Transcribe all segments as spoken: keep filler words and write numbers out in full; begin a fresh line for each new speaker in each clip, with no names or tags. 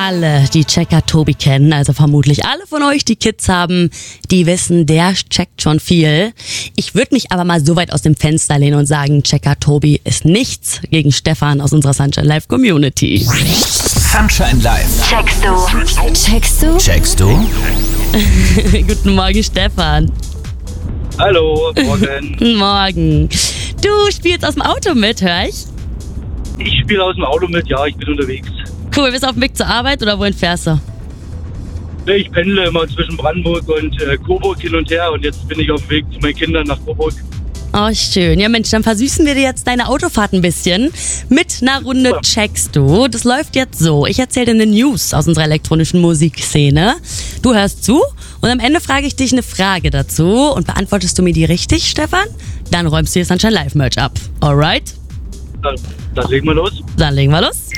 alle, die Checker Tobi kennen, also vermutlich alle von euch, die Kids haben, die wissen, der checkt schon viel. Ich würde mich aber mal so weit aus dem Fenster lehnen und sagen, Checker Tobi ist nichts gegen Stefan aus unserer Sunshine Live Community.
Sunshine Live.
Checkst du? Checkst du?
Checkst du?
Guten Morgen, Stefan.
Hallo, morgen.
Guten Morgen. Du spielst aus dem Auto mit, hör ich?
Ich spiele aus dem Auto mit, ja, ich bin unterwegs.
Cool, bist du auf dem Weg zur Arbeit oder wohin fährst du?
Ich pendle immer zwischen Brandenburg und äh, Coburg hin und her und jetzt bin ich auf dem Weg zu meinen Kindern nach Coburg.
Oh, schön. Ja, Mensch, dann versüßen wir dir jetzt deine Autofahrt ein bisschen mit einer Runde
Ja.
Checkst du. Das läuft jetzt so. Ich erzähle dir eine News aus unserer elektronischen Musikszene. Du hörst zu und am Ende frage ich dich eine Frage dazu und beantwortest du mir die richtig, Stefan? Dann räumst du dir Sunshine Live Merch ab. Alright?
Dann, dann legen wir los.
Dann legen wir los.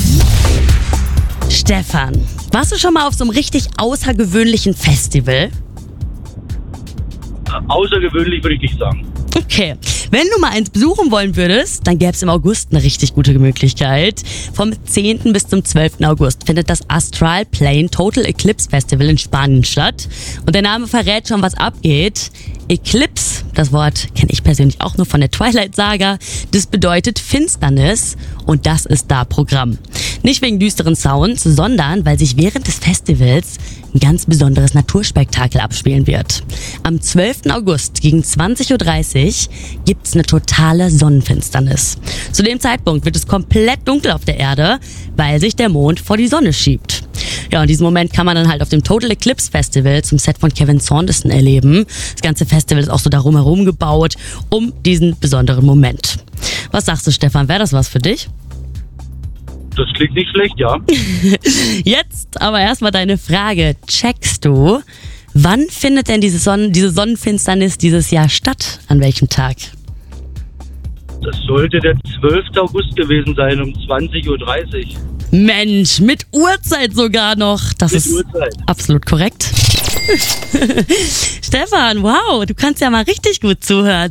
Stefan, warst du schon mal auf so einem richtig außergewöhnlichen Festival?
Äh, außergewöhnlich würde ich nicht sagen.
Okay, wenn du mal eins besuchen wollen würdest, dann gäbe es im August eine richtig gute Möglichkeit. Vom zehnten bis zum zwölften August findet das Astral Plane Total Eclipse Festival in Spanien statt. Und der Name verrät schon, was abgeht. Eclipse, das Wort kenne ich persönlich auch nur von der Twilight Saga, das bedeutet Finsternis und das ist da Programm. Nicht wegen düsteren Sounds, sondern weil sich während des Festivals ein ganz besonderes Naturspektakel abspielen wird. Am zwölften August gegen zwanzig Uhr dreißig gibt's eine totale Sonnenfinsternis. Zu dem Zeitpunkt wird es komplett dunkel auf der Erde, weil sich der Mond vor die Sonne schiebt. Ja, und diesen Moment kann man dann halt auf dem Total Eclipse Festival zum Set von Kevin Saunderson erleben. Das ganze Festival ist auch so darum herum gebaut, um diesen besonderen Moment. Was sagst du, Stefan, wäre das was für dich?
Das klingt nicht schlecht, ja.
Jetzt aber erstmal deine Frage. Checkst du, wann findet denn diese, Sonnen, diese Sonnenfinsternis dieses Jahr statt? An welchem Tag?
Das sollte der zwölfte August gewesen sein, um zwanzig Uhr dreißig.
Mensch, mit Uhrzeit sogar noch. Das
Mit
ist
Uhrzeit.
absolut korrekt. Stefan, wow, du kannst ja mal richtig gut zuhören.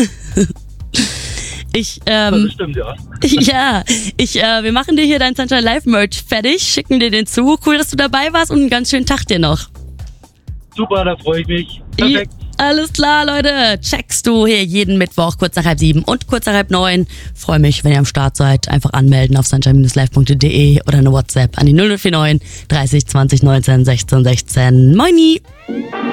Ich, ähm,
Das stimmt, ja.
ja, ich, äh, wir machen dir hier dein Sunshine Live Merch fertig, schicken dir den zu. Cool, dass du dabei warst und einen ganz schönen Tag dir noch.
Super, da freue ich mich. Perfekt.
Ja, alles klar, Leute. Checkst du hier jeden Mittwoch kurz nach halb sieben und kurz nach halb neun. Freue mich, wenn ihr am Start seid. Einfach anmelden auf sunshine live punkt de oder eine WhatsApp an die null null vier neun dreißig zwanzig neunzehn sechzehn sechzehn. Moini!